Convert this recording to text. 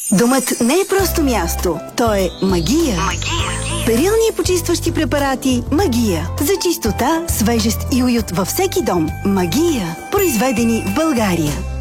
Домът не е просто място, то е магия. Перилни и почистващи препарати Магия. За чистота, свежест и уют във всеки дом. Магия. Произведени в България.